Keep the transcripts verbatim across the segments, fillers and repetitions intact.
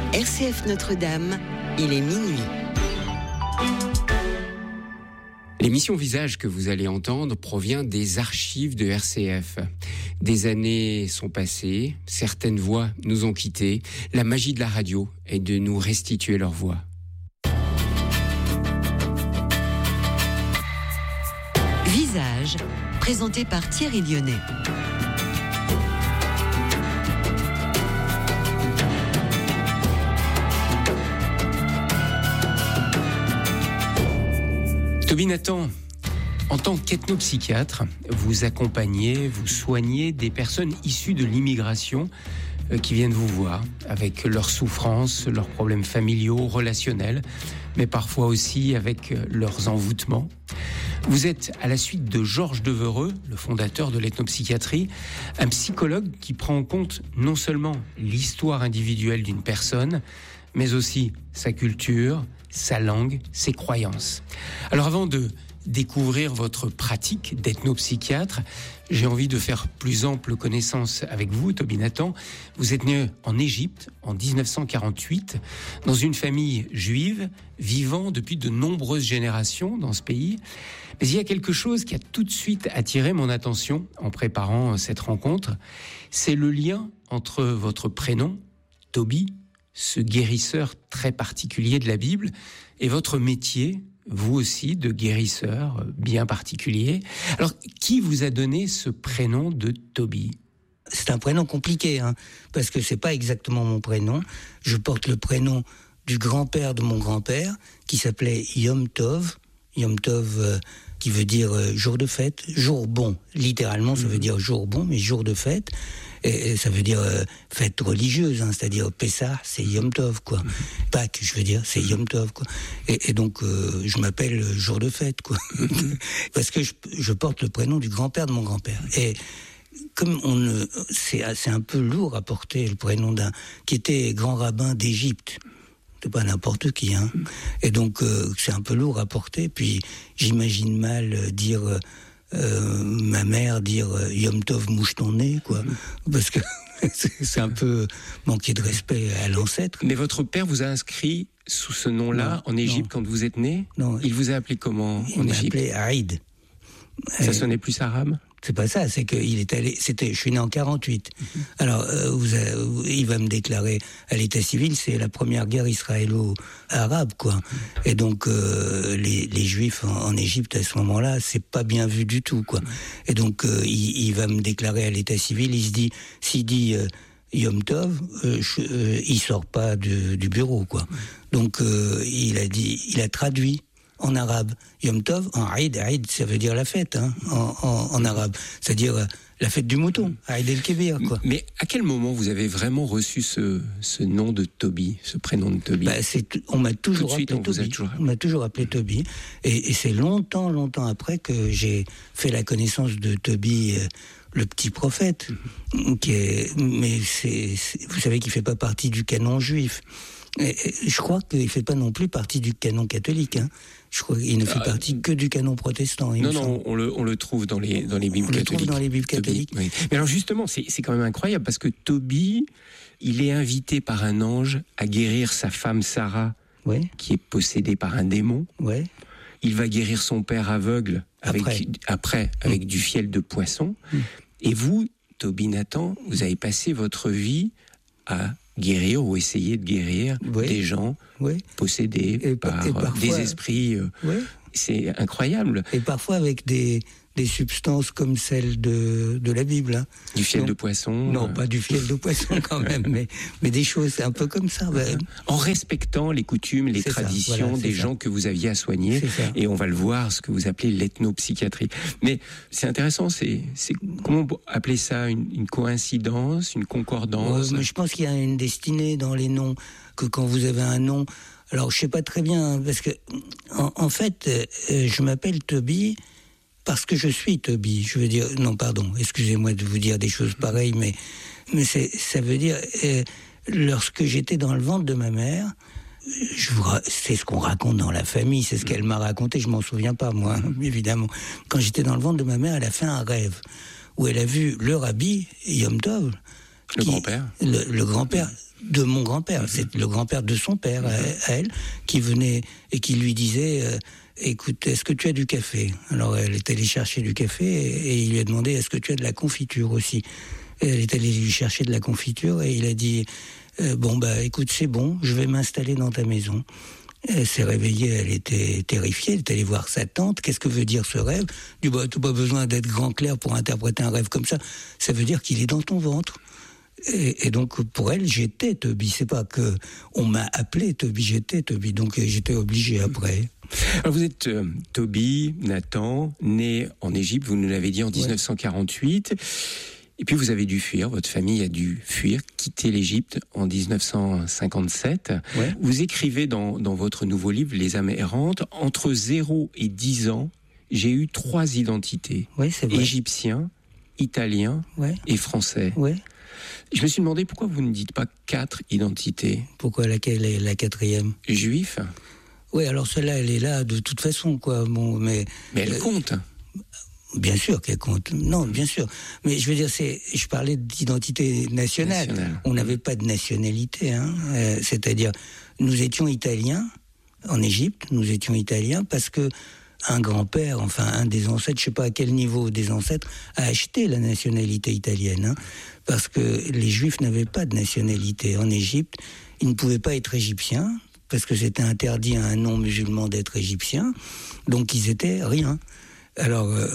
R C F Notre-Dame, il est minuit. L'émission Visage que vous allez entendre provient des archives de R C F. Des années sont passées, certaines voix nous ont quittés. La magie de la radio est de nous restituer leur voix. Visage, présenté par Thierry Lyonnais. Toby Nathan, en tant qu'ethnopsychiatre, vous accompagnez, vous soignez des personnes issues de l'immigration euh, qui viennent vous voir avec leurs souffrances, leurs problèmes familiaux, relationnels, mais parfois aussi avec euh, leurs envoûtements. Vous êtes, à la suite de Georges Devereux, le fondateur de l'ethnopsychiatrie, un psychologue qui prend en compte non seulement l'histoire individuelle d'une personne, mais aussi sa culture, sa langue, ses croyances. Alors avant de découvrir votre pratique d'ethnopsychiatre, j'ai envie de faire plus ample connaissance avec vous, Toby Nathan. Vous êtes né en Égypte en dix-neuf cent quarante-huit, dans une famille juive vivant depuis de nombreuses générations dans ce pays. Mais il y a quelque chose qui a tout de suite attiré mon attention en préparant cette rencontre. C'est le lien entre votre prénom, Toby, ce guérisseur très particulier de la Bible, et votre métier, vous aussi, de guérisseur bien particulier. Alors, qui vous a donné ce prénom de Toby ? C'est un prénom compliqué, hein, parce que c'est pas exactement mon prénom. Je porte le prénom du grand-père de mon grand-père, qui s'appelait Yom Tov. Yom Tov, euh, qui veut dire euh, jour de fête, jour bon. Littéralement, ça mmh. veut dire jour bon, mais jour de fête. Et, et ça veut dire euh, fête religieuse, hein, c'est-à-dire Pessah, c'est Yom Tov, quoi. Mmh. Pâques, je veux dire, c'est Yom Tov, quoi. Et, et donc, euh, je m'appelle jour de fête, quoi. Parce que je, je porte le prénom du grand-père de mon grand-père. Et comme on ne, c'est, c'est un peu lourd à porter le prénom d'un qui était grand rabbin d'Égypte. C'est pas n'importe qui, hein. Et donc, euh, c'est un peu lourd à porter. Puis, j'imagine mal euh, dire, euh, ma mère dire euh, Yom Tov, mouche ton nez, quoi. Parce que c'est, c'est un peu manquer de respect à l'ancêtre. Mais votre père vous a inscrit sous ce nom-là non, en Égypte quand vous êtes né ? Non. Il vous a appelé comment il en m'a Égypte ? appelé Aïd. Ça sonnait plus arabe ? C'est pas ça, c'est qu'il est allé, c'était, je suis né en quarante-huit. Mm-hmm. Alors, euh, vous a, il va me déclarer à l'état civil, c'est la première guerre israélo-arabe, quoi. Mm-hmm. Et donc, euh, les, les juifs en, en Égypte, à ce moment-là, c'est pas bien vu du tout, quoi. Mm-hmm. Et donc, euh, il, il va me déclarer à l'état civil, il se dit, s'il dit, euh, Yom Tov, euh, je, euh, il sort pas du, du bureau, quoi. Mm-hmm. Donc, euh, il a dit, il a traduit en arabe. Yom Tov, en Aïd, Aïd, ça veut dire la fête, hein, en, en, en arabe. C'est-à-dire euh, la fête du mouton, Aïd el-Kébir, quoi. Mais à quel moment vous avez vraiment reçu ce, ce nom de Toby, ce prénom de Toby ? Bah, c'est, on m'a toujours suite, appelé on Toby. toujours... On m'a toujours appelé Toby. Et, et c'est longtemps, longtemps après que j'ai fait la connaissance de Toby, euh, le petit prophète. Mm-hmm. Qui est, mais c'est, c'est, vous savez qu'il fait pas partie du canon juif. Et, et, je crois qu'il fait pas non plus partie du canon catholique, hein. Je crois qu'il ne fait ah, partie que du canon protestant. Non, non, on le, on le trouve dans les, dans les Bibles on catholiques. On le trouve dans les Bibles catholiques. Toby, oui. Mais alors justement, c'est, c'est quand même incroyable parce que Toby, il est invité par un ange à guérir sa femme Sarah, ouais. qui est possédée par un démon. Ouais. Il va guérir son père aveugle avec, après, après avec mmh. du fiel de poisson. Mmh. Et vous, Toby Nathan, vous avez passé votre vie à guérir ou essayer de guérir oui. des gens oui. possédés et, par et parfois, des esprits. Euh, oui. C'est incroyable. Et parfois avec des, des substances comme celles de, de la Bible. Hein. Du fiel non, de poisson. Non, euh... pas du fiel de poisson quand même, mais, mais des choses, c'est un peu comme ça. Ben... En respectant les coutumes, les c'est traditions ça, voilà, des ça. gens que vous aviez à soigner. Et on va le voir, ce que vous appelez l'ethnopsychiatrie. Mais c'est intéressant, c'est, c'est comment appeler ça une, une coïncidence, une concordance? Ouais, mais je pense qu'il y a une destinée dans les noms, que quand vous avez un nom... Alors, je sais pas très bien, parce que, en, en fait, euh, je m'appelle Toby parce que je suis Toby. Je veux dire, non, pardon, excusez-moi de vous dire des choses pareilles, mais, mais c'est, ça veut dire, euh, lorsque j'étais dans le ventre de ma mère, je vous, c'est ce qu'on raconte dans la famille, c'est ce qu'elle m'a raconté, je m'en souviens pas, moi, évidemment. Quand j'étais dans le ventre de ma mère, elle a fait un rêve où elle a vu le rabbi, Yom Tov, Le qui, grand-père le, le grand-père de mon grand-père, c'est le grand-père de son père, à, à elle, qui venait et qui lui disait euh, écoute, est-ce que tu as du café? Alors elle est allée chercher du café et, et il lui a demandé est-ce que tu as de la confiture aussi? Et elle est allée lui chercher de la confiture et il a dit euh, bon bah écoute, c'est bon, je vais m'installer dans ta maison. Elle s'est réveillée, elle était terrifiée, elle est allée voir sa tante. Qu'est-ce que veut dire ce rêve? Du bah, t'as pas besoin d'être grand clair pour interpréter un rêve comme ça. Ça veut dire qu'il est dans ton ventre. Et, et donc pour elle, j'étais Toby. C'est pas que on m'a appelé Toby, j'étais Toby. Donc j'étais obligé après. Alors vous êtes euh, Toby Nathan, né en Égypte, vous nous l'avez dit en dix-neuf cent quarante-huit. Ouais. Et puis vous avez dû fuir, votre famille a dû fuir, quitter l'Égypte en dix-neuf cent cinquante-sept. Ouais. Vous écrivez dans, dans votre nouveau livre, Les âmes errantes, entre zéro et dix ans, j'ai eu trois identités. Ouais, c'est vrai. Égyptien, italien ouais. et français. Ouais. Je me suis demandé pourquoi vous ne dites pas quatre identités. Pourquoi laquelle est la quatrième? Juif. Oui, alors celle-là, elle est là de toute façon, quoi. Bon, mais mais elle euh, compte. Bien sûr qu'elle compte. Non, bien sûr. Mais je veux dire, c'est, je parlais d'identité nationale. Nationale. On n'avait pas de nationalité, hein. Euh, c'est-à-dire, nous étions italiens en Égypte. Nous étions italiens parce que un grand-père, enfin un des ancêtres, je sais pas à quel niveau des ancêtres, a acheté la nationalité italienne, hein, parce que les Juifs n'avaient pas de nationalité en Égypte. Ils ne pouvaient pas être égyptiens parce que c'était interdit à un non-musulman d'être égyptien. Donc ils étaient rien. Alors, euh,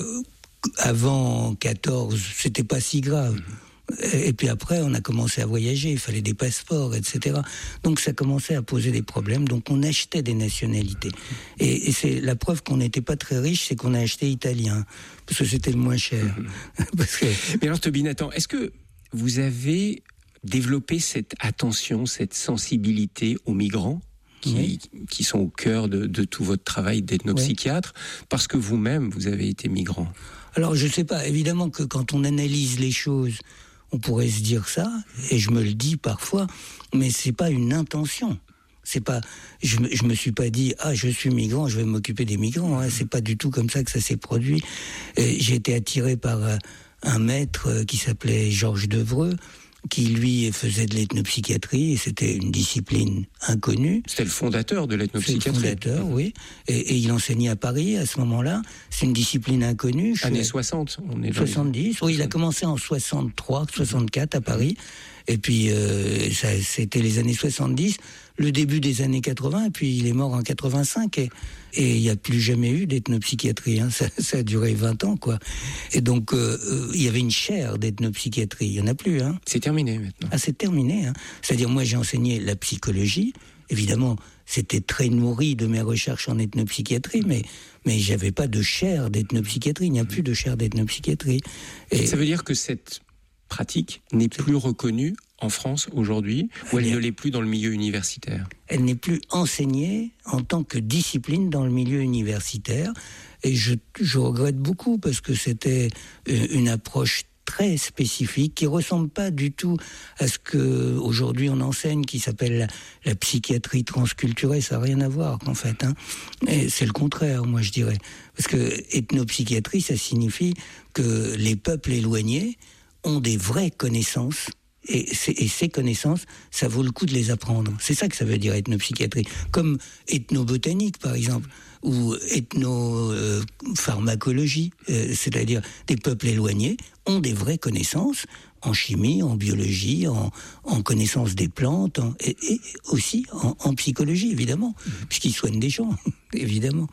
avant quatorze, c'était pas si grave. Et puis après, on a commencé à voyager, il fallait des passeports, et cetera. Donc ça commençait à poser des problèmes, donc on achetait des nationalités. Et, et c'est la preuve qu'on n'était pas très riche, c'est qu'on a acheté italien, parce que c'était le moins cher. Parce que... Mais alors Toby Nathan, est-ce que vous avez développé cette attention, cette sensibilité aux migrants Qui, oui. qui sont au cœur de, de tout votre travail d'ethnopsychiatre, oui. parce que vous-même, vous avez été migrant? Alors, je ne sais pas. Évidemment que quand on analyse les choses, on pourrait se dire ça, et je me le dis parfois, mais ce n'est pas une intention. C'est pas, je ne me suis pas dit, ah, je suis migrant, je vais m'occuper des migrants. Hein. Ce n'est pas du tout comme ça que ça s'est produit. Et j'ai été attiré par euh, un maître euh, qui s'appelait Georges Devreux, qui, lui, faisait de l'ethnopsychiatrie, et c'était une discipline inconnue. C'était le fondateur de l'ethnopsychiatrie. C'est le fondateur, oui. Et, et il enseignait à Paris, à ce moment-là. C'est une discipline inconnue. Années soixante, on est dans soixante-dix, oui, il a commencé en soixante-trois, soixante-quatre à Paris. Et puis, euh, ça, c'était les années soixante-dix, le début des années quatre-vingts, et puis il est mort en quatre-vingt-cinq. Et, et il n'y a plus jamais eu d'ethnopsychiatrie. Hein. Ça, ça a duré vingt ans, quoi. Et donc, euh, euh, il y avait une chaire d'ethnopsychiatrie. Il n'y en a plus. Hein. C'est terminé maintenant. Ah, c'est terminé. Hein. C'est-à-dire, moi, j'ai enseigné la psychologie. Évidemment, c'était très nourri de mes recherches en ethnopsychiatrie, mais, mais je n'avais pas de chaire d'ethnopsychiatrie. Il n'y a plus de chaire d'ethnopsychiatrie. Et ça veut dire que cette pratique n'est plus reconnue en France aujourd'hui, ou elle, elle ne l'est plus dans le milieu universitaire? Elle n'est plus enseignée en tant que discipline dans le milieu universitaire, et je, je regrette beaucoup parce que c'était une approche très spécifique qui ressemble pas du tout à ce que aujourd'hui on enseigne, qui s'appelle la, la psychiatrie transculturée. Ça n'a rien à voir en fait, hein. Et c'est le contraire, moi je dirais, parce que ethnopsychiatrie, ça signifie que les peuples éloignés ont des vraies connaissances. Et, et ces connaissances, ça vaut le coup de les apprendre. C'est ça que ça veut dire ethnopsychiatrie. Comme ethnobotanique, par exemple, ou ethnopharmacologie, euh, c'est-à-dire des peuples éloignés ont des vraies connaissances en chimie, en biologie, en, en connaissance des plantes, en, et, et aussi en, en psychologie, évidemment, mmh. puisqu'ils soignent des gens, évidemment.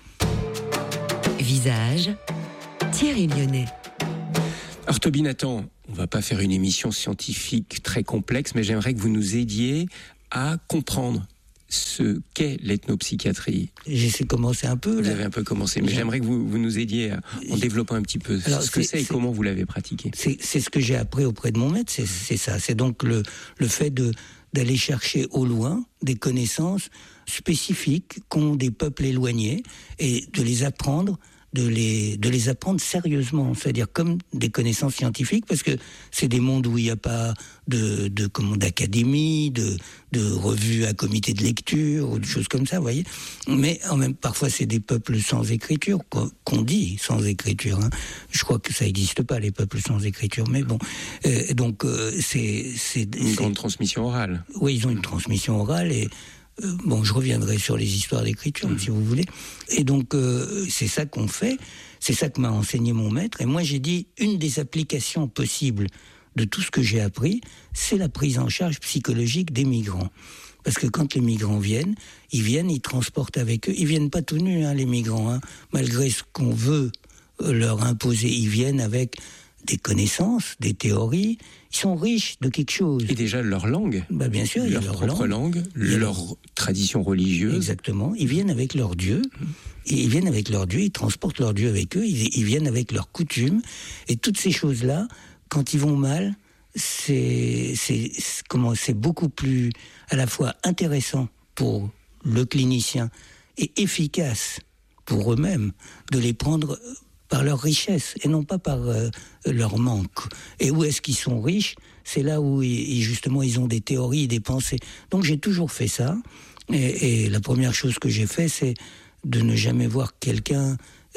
Visage, Thierry Lyonnais. Alors Toby Nathan, on ne va pas faire une émission scientifique très complexe, mais j'aimerais que vous nous aidiez à comprendre ce qu'est l'ethnopsychiatrie. J'essaie de commencer un peu. Vous là. avez un peu commencé, mais j'ai... j'aimerais que vous, vous nous aidiez à, en développant un petit peu Alors, ce que c'est, c'est et comment vous l'avez pratiqué. C'est, c'est ce que j'ai appris auprès de mon maître, c'est, c'est ça. C'est donc le, le fait de, d'aller chercher au loin des connaissances spécifiques qu'ont des peuples éloignés et de les apprendre de les, de les apprendre sérieusement, c'est-à-dire comme des connaissances scientifiques, parce que c'est des mondes où il n'y a pas de, de comment, d'académie, de, de revues à comité de lecture, ou de choses comme ça, vous voyez. Mais en même, parfois, c'est des peuples sans écriture, qu'on dit sans écriture. Hein. Je crois que ça n'existe pas, les peuples sans écriture, mais bon. Euh, donc, euh, c'est, c'est... Une c'est, grande transmission orale. Oui, ils ont une transmission orale et... Euh, bon, je reviendrai sur les histoires d'écriture, mmh. si vous voulez. Et donc, euh, c'est ça qu'on fait. C'est ça que m'a enseigné mon maître. Et moi, j'ai dit, une des applications possibles de tout ce que j'ai appris, c'est la prise en charge psychologique des migrants. Parce que quand les migrants viennent, ils viennent, ils transportent avec eux. Ils viennent pas tout nus, hein, les migrants. Hein. Malgré ce qu'on veut leur imposer, ils viennent avec des connaissances, des théories. Ils sont riches de quelque chose. Et déjà leur langue. Bah bien sûr, leur, leur propre langue, langue leur, leur tradition religieuse. Exactement. Ils viennent avec leur Dieu. Et ils viennent avec leur Dieu, ils transportent leur Dieu avec eux, ils, ils viennent avec leurs coutumes. Et toutes ces choses-là, quand ils vont mal, c'est, c'est, c'est, comment, c'est beaucoup plus à la fois intéressant pour le clinicien et efficace pour eux-mêmes de les prendre par leur richesse et non pas par euh, leur manque. Et où est-ce qu'ils sont riches ? C'est là où ils, justement ils ont des théories, des pensées. Donc j'ai toujours fait ça. Et, et la première chose que j'ai fait, c'est de ne jamais voir quelqu'un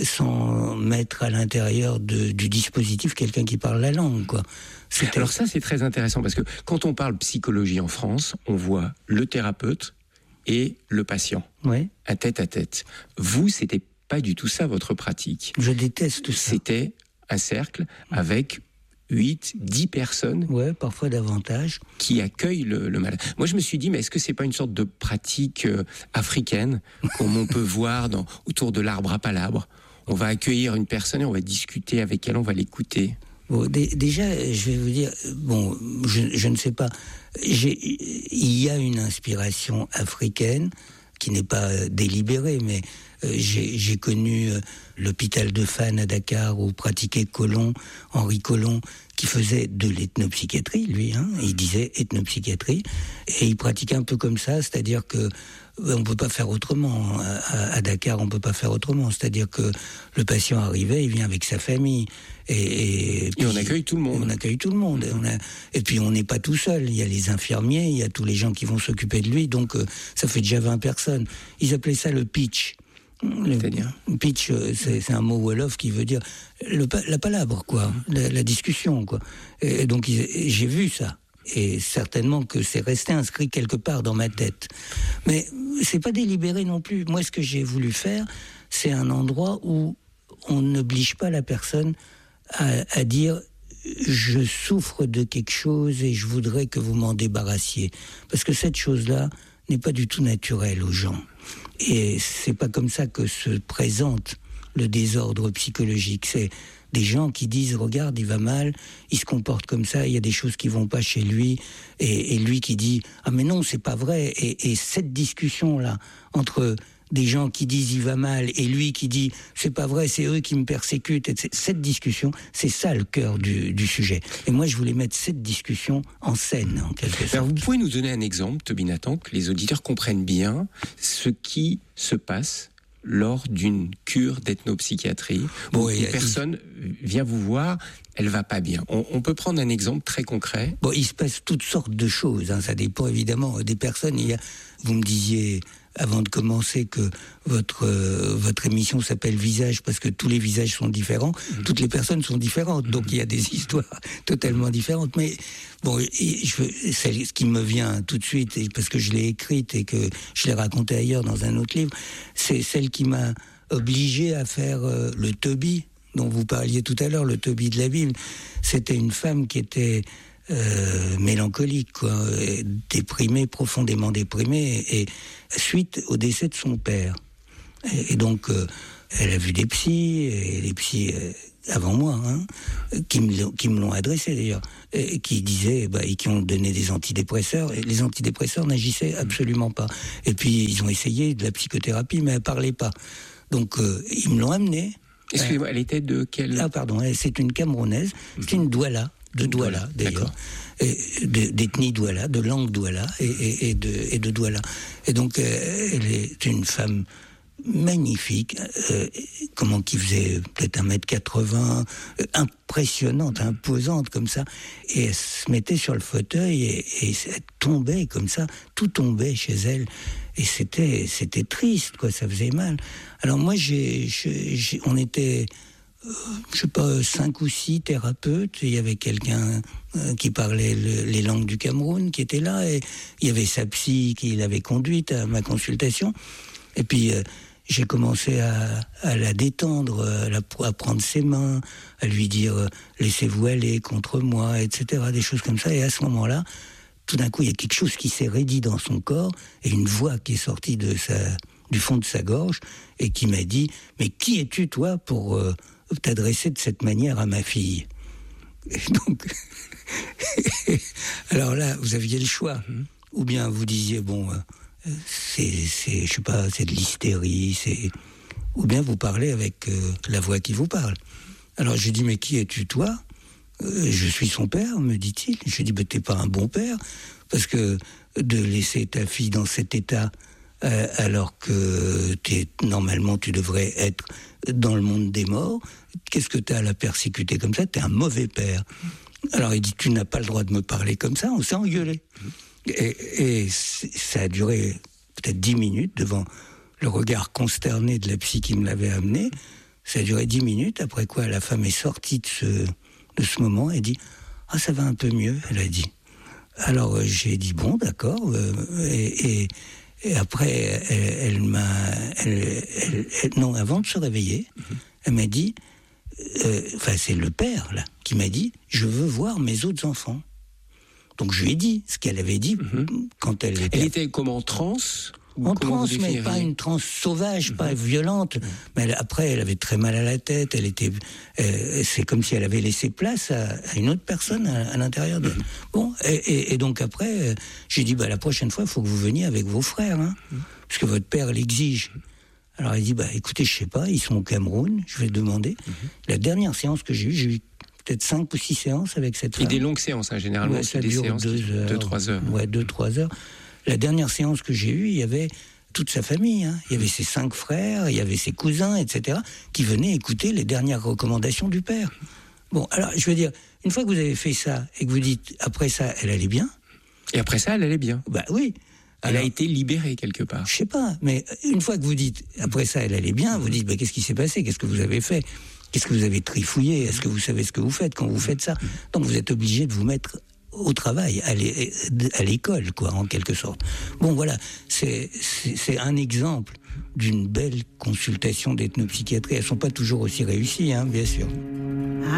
sans mettre à l'intérieur de, du dispositif quelqu'un qui parle la langue, quoi. C'était... Alors ça, c'est très intéressant parce que quand on parle psychologie en France, on voit le thérapeute et le patient, ouais. à tête à tête. Vous, c'était pas du tout ça, votre pratique. Je déteste ça. C'était un cercle avec huit, dix personnes. Ouais, parfois davantage. Qui accueillent le, le malade. Moi, je me suis dit, mais est-ce que c'est pas une sorte de pratique euh, africaine, comme on peut voir dans, autour de l'arbre à palabre ? On va accueillir une personne et on va discuter avec elle, on va l'écouter. Bon, d- déjà, je vais vous dire, bon, je, je ne sais pas. J'ai, il y a une inspiration africaine qui n'est pas euh, délibérée, mais euh, j'ai, j'ai connu euh, l'hôpital de Fannes à Dakar où pratiquait Colomb, Henri Colomb, qui faisait de l'ethnopsychiatrie, lui, hein, il disait ethnopsychiatrie, et il pratiquait un peu comme ça, c'est-à-dire que on ne peut pas faire autrement. À, à Dakar, on ne peut pas faire autrement. C'est-à-dire que le patient arrivait, il vient avec sa famille. Et, et, et puis, on accueille tout le monde. On accueille tout le monde. Et, on a, et puis on n'est pas tout seul. Il y a les infirmiers, il y a tous les gens qui vont s'occuper de lui. Donc euh, ça fait déjà vingt personnes. Ils appelaient ça le pitch. Le C'est-à-dire pitch, c'est, c'est un mot wolof qui veut dire le, la palabre, quoi, la, la discussion, quoi. Et, et donc j'ai vu ça. Et certainement que c'est resté inscrit quelque part dans ma tête. Mais c'est pas délibéré non plus. Moi, ce que j'ai voulu faire, c'est un endroit où on n'oblige pas la personne à, à dire « je souffre de quelque chose et je voudrais que vous m'en débarrassiez ». Parce que cette chose-là n'est pas du tout naturelle aux gens. Et c'est pas comme ça que se présente le désordre psychologique. C'est des gens qui disent « regarde, il va mal, il se comporte comme ça, il y a des choses qui vont pas chez lui ». Et, et lui qui dit « ah mais non, c'est pas vrai ». Et, et cette discussion-là, entre des gens qui disent « il va mal » et lui qui dit « c'est pas vrai, c'est eux qui me persécutent », cette discussion, c'est ça le cœur du, du sujet. Et moi, je voulais mettre cette discussion en scène, en quelque sorte. Alors, vous pouvez nous donner un exemple, Toby Nathan, que les auditeurs comprennent bien ce qui se passe lors d'une cure d'ethnopsychiatrie, où bon, une personne il... vient vous voir, elle va pas bien. On, on peut prendre un exemple très concret. Bon, il se passe toutes sortes de choses, hein. Ça dépend évidemment des personnes. Il y a, vous me disiez avant de commencer que votre euh, votre émission s'appelle Visage parce que tous les visages sont différents, mmh. toutes les personnes sont différentes, donc mmh. il y a des histoires totalement différentes. Mais bon, je, ce qui me vient tout de suite, parce que je l'ai écrite et que je l'ai racontée ailleurs dans un autre livre, c'est celle qui m'a obligé à faire euh, le Toby dont vous parliez tout à l'heure, le Toby de la Bible. C'était une femme qui était Euh, mélancolique, quoi, déprimée, profondément déprimée, et, et suite au décès de son père. Et, et donc, euh, elle a vu des psys, et les psys euh, avant moi, hein, qui me qui me l'ont adressé d'ailleurs, et qui disaient, bah, et qui ont donné des antidépresseurs, et les antidépresseurs n'agissaient absolument pas. Et puis ils ont essayé de la psychothérapie, mais elle parlait pas. Donc euh, ils me l'ont amenée. Excusez-moi, elle était de quelle... Ah pardon, c'est une Camerounaise, c'est une Douala. De Douala, d'ailleurs, et de, d'ethnie Douala, de langue Douala et, et, et, de, et de Douala. Et donc, euh, elle est une femme magnifique, euh, comment qui faisait peut-être un mètre quatre-vingts, euh, impressionnante, imposante comme ça, et elle se mettait sur le fauteuil et, et elle tombait comme ça, tout tombait chez elle, et c'était c'était triste, quoi, ça faisait mal. Alors moi, j'ai, j'ai, j'ai on était, euh, je sais pas, cinq ou six thérapeutes, il y avait quelqu'un euh, qui parlait le, les langues du Cameroun qui était là, et il y avait sa psy qui l'avait conduite à ma consultation, et puis euh, j'ai commencé à, à la détendre, à, la, à prendre ses mains, à lui dire euh, « laissez-vous aller contre moi », et cetera, des choses comme ça. Et à ce moment-là, tout d'un coup, il y a quelque chose qui s'est raidi dans son corps et une voix qui est sortie de sa, du fond de sa gorge et qui m'a dit « mais qui es-tu, toi, pour euh, t'adresser de cette manière à ma fille ?» Et donc, alors là, vous aviez le choix. Ou bien vous disiez « bon... Euh, c'est, c'est, je sais pas, c'est de l'hystérie, c'est... » ou bien vous parlez avec euh, la voix qui vous parle. Alors je dis, mais qui es-tu, toi ? euh, Je suis son père, me dit-il. Je dis, mais t'es pas un bon père, parce que de laisser ta fille dans cet état, euh, alors que t'es, normalement tu devrais être dans le monde des morts, qu'est-ce que t'as à la persécuter comme ça ? T'es un mauvais père. Alors il dit, tu n'as pas le droit de me parler comme ça, on s'est engueulé. Et, et ça a duré peut-être dix minutes devant le regard consterné de la psy qui me l'avait amené. Ça a duré dix minutes, après quoi la femme est sortie de ce, de ce moment et dit « Ah, ça va un peu mieux », elle a dit. Alors euh, j'ai dit « Bon, d'accord euh, ». Et, et, et après, elle, elle m'a... Elle, elle, elle, non, avant de se réveiller, mm-hmm. elle m'a dit, enfin euh, c'est le père là, qui m'a dit « Je veux voir mes autres enfants ». Donc je lui ai dit ce qu'elle avait dit mmh. quand elle était... Elle était comme en transe ? En transe, mais pas une transe sauvage, mmh. pas violente. Mmh. Mais elle, après, elle avait très mal à la tête. Elle était, euh, c'est comme si elle avait laissé place à, à une autre personne à, à l'intérieur d'elle. Mmh. Bon, et, et, et donc après, euh, j'ai dit, bah, la prochaine fois, il faut que vous veniez avec vos frères, hein, mmh. parce que votre père l'exige. Alors elle dit, bah, écoutez, je sais pas, ils sont au Cameroun, je vais demander. Mmh. La dernière séance que j'ai eue, j'ai eu peut-être cinq ou six séances avec cette femme. Et des longues séances, hein, généralement, ouais, c'est des dure séances deux heures. deux, trois heures. Ouais, deux, trois heures. La dernière séance que j'ai eue, il y avait toute sa famille. Hein. Il y avait ses cinq frères, il y avait ses cousins, et cetera, qui venaient écouter les dernières recommandations du père. Bon, alors, je veux dire, une fois que vous avez fait ça, et que vous dites, après ça, elle allait bien. Et après ça, elle allait bien. Bah oui. Elle alors, a été libérée quelque part. Je sais pas, mais une fois que vous dites, après ça, elle allait bien, vous dites, bah, qu'est-ce qui s'est passé ? Qu'est-ce que vous avez fait ? Qu'est-ce que vous avez trifouillé ? Est-ce que vous savez ce que vous faites quand vous faites ça ? Donc vous êtes obligé de vous mettre au travail, à l'école, quoi, en quelque sorte. Bon, voilà, c'est, c'est, c'est un exemple d'une belle consultation d'ethnopsychiatrie. Elles sont pas toujours aussi réussies, hein, bien sûr.